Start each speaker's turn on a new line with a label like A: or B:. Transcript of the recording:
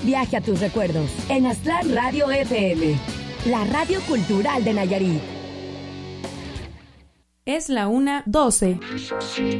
A: viaje a tus recuerdos en Aztlán Radio FM, la radio cultural de Nayarit.
B: Es la 1:12.